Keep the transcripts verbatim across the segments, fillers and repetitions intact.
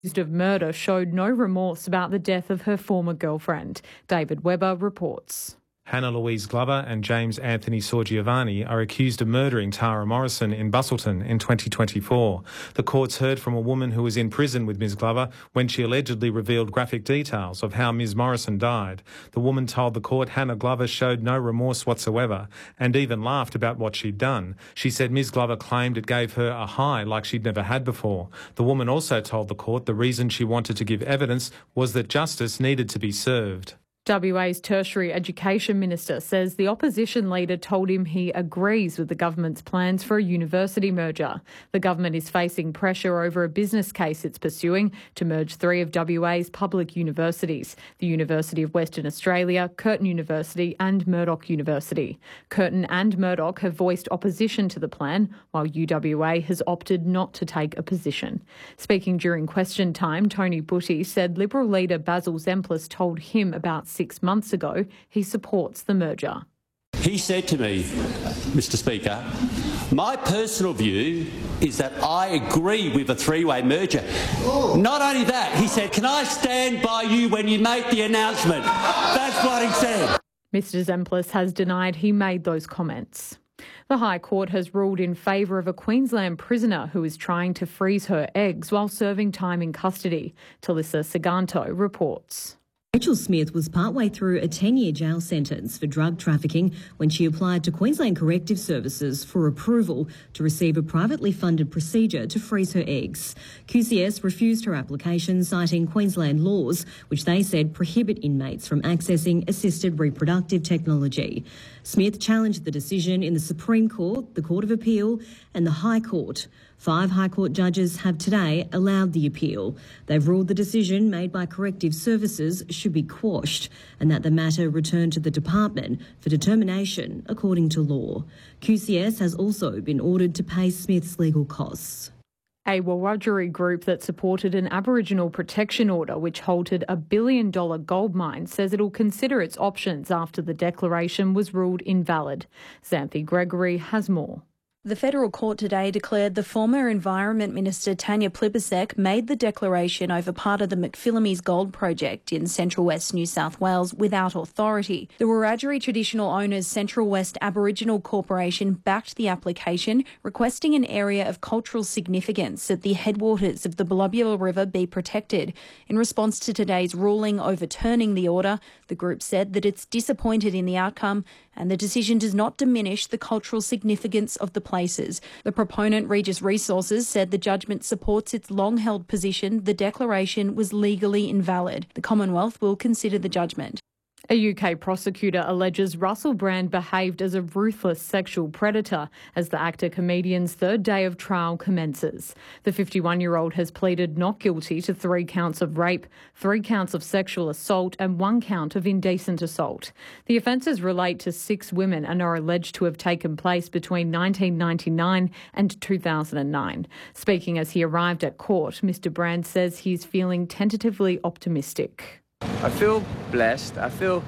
accused of murder showed no remorse about the death of her former girlfriend. David Webber reports. Hannah Louise Glover and James Anthony Sorgiovanni are accused of murdering Tara Morrison in Busselton in twenty twenty-four. The courts heard from a woman who was in prison with Miz Glover when she allegedly revealed graphic details of how Miz Morrison died. The woman told the court Hannah Glover showed no remorse whatsoever and even laughed about what she'd done. She said Miz Glover claimed it gave her a high like she'd never had before. The woman also told the court the reason she wanted to give evidence was that justice needed to be served. W A's Tertiary Education Minister says the opposition leader told him he agrees with the government's plans for a university merger. The government is facing pressure over a business case it's pursuing to merge three of W A's public universities, the University of Western Australia, Curtin University and Murdoch University. Curtin and Murdoch have voiced opposition to the plan, while U W A has opted not to take a position. Speaking during question time, Tony Butty said Liberal leader Basil Zemplis told him about six months ago he supports the merger. He said to me, Mister Speaker, my personal view is that I agree with a three-way merger. Oh. Not only that, he said, can I stand by you when you make the announcement? That's what he said. Mister Zemplis has denied he made those comments. The High Court has ruled in favour of a Queensland prisoner who is trying to freeze her eggs while serving time in custody. Talissa Seganto reports. Rachel Smith was partway through a ten-year jail sentence for drug trafficking when she applied to Queensland Corrective Services for approval to receive a privately funded procedure to freeze her eggs. Q C S refused her application, citing Queensland laws, which they said prohibit inmates from accessing assisted reproductive technology. Smith challenged the decision in the Supreme Court, the Court of Appeal and the High Court. Five High Court judges have today allowed the appeal. They've ruled the decision made by Corrective Services should be quashed and that the matter return to the department for determination according to law. Q C S has also been ordered to pay Smith's legal costs. A Wiradjuri group that supported an Aboriginal protection order which halted a billion dollar gold mine says it'll consider its options after the declaration was ruled invalid. Xanthi Gregory has more. The federal court today declared the former Environment Minister Tanya Plibersek made the declaration over part of the McPhillamys Gold Project in Central West New South Wales without authority. The Wiradjuri Traditional Owners Central West Aboriginal Corporation backed the application, requesting an area of cultural significance at the headwaters of the Belubula River be protected. In response to today's ruling overturning the order, the group said that it's disappointed in the outcome and the decision does not diminish the cultural significance of the places. The proponent, Regis Resources, said the judgment supports its long-held position the declaration was legally invalid. The Commonwealth will consider the judgment. A U K prosecutor alleges Russell Brand behaved as a ruthless sexual predator as the actor-comedian's third day of trial commences. The fifty-one-year-old has pleaded not guilty to three counts of rape, three counts of sexual assault and one count of indecent assault. The offences relate to six women and are alleged to have taken place between nineteen ninety-nine and two thousand nine. Speaking as he arrived at court, Mister Brand says he's feeling tentatively optimistic. I feel blessed. I feel,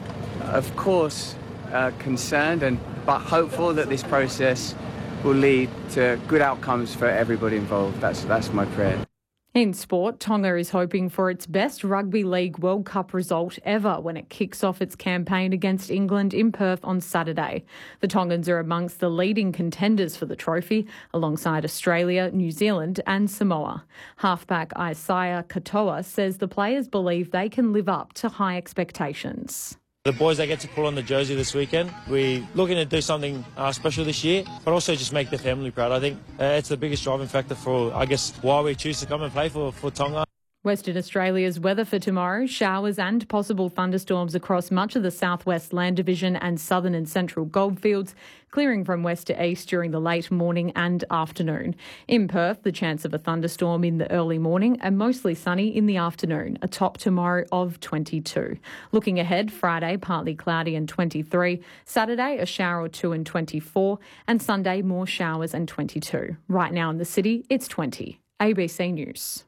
of course, uh, concerned and but hopeful that this process will lead to good outcomes for everybody involved. That's that's my prayer. In sport, Tonga is hoping for its best Rugby League World Cup result ever when it kicks off its campaign against England in Perth on Saturday. The Tongans are amongst the leading contenders for the trophy, alongside Australia, New Zealand and Samoa. Halfback Isaiah Katoa says the players believe they can live up to high expectations. The boys that get to pull on the jersey this weekend, we're looking to do something uh, special this year, but also just make the family proud. I think uh, it's the biggest driving factor for, I guess, why we choose to come and play for, for Tonga. Western Australia's weather for tomorrow, showers and possible thunderstorms across much of the southwest land division and southern and central goldfields, clearing from west to east during the late morning and afternoon. In Perth, the chance of a thunderstorm in the early morning and mostly sunny in the afternoon, a top tomorrow of twenty-two. Looking ahead, Friday, partly cloudy and twenty-three, Saturday, a shower or two and twenty-four, and Sunday, more showers and twenty-two. Right now in the city, it's twenty. A B C News.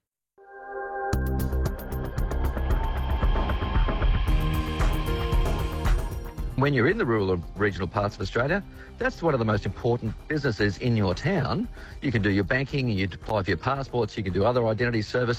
When you're in the rural or regional parts of Australia, that's one of the most important businesses in your town. You can do your banking, you apply for your passports, you can do other identity services.